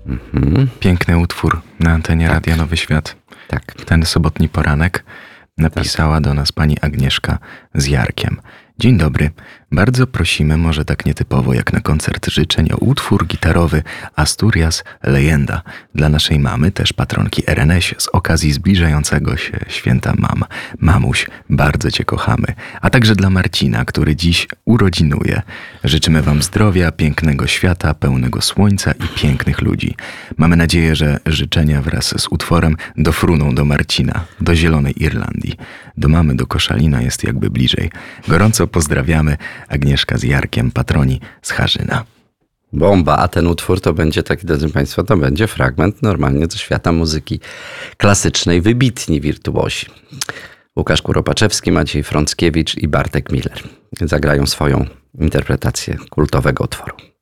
Piękny utwór na antenie Radia Nowy Świat. Tak. W ten sobotni poranek napisała do nas pani Agnieszka z Jarkiem. Dzień dobry. Bardzo prosimy, może tak nietypowo jak na koncert życzeń, o utwór gitarowy Asturias Leyenda dla naszej mamy, też patronki RNS, z okazji zbliżającego się święta mam. Mamuś, bardzo cię kochamy. A także dla Marcina, który dziś urodzinuje. Życzymy wam zdrowia, pięknego świata, pełnego słońca i pięknych ludzi. Mamy nadzieję, że życzenia wraz z utworem dofruną do Marcina, do Zielonej Irlandii. Do mamy, do Koszalina jest jakby bliżej. Gorąco pozdrawiamy. Agnieszka z Jarkiem, patroni z Harzyna. Bomba, a ten utwór to będzie, taki, drodzy Państwo, to będzie fragment normalnie ze świata muzyki klasycznej, wybitni wirtuozi. Łukasz Kuropaczewski, Maciej Frąckiewicz i Bartek Miller zagrają swoją interpretację kultowego utworu.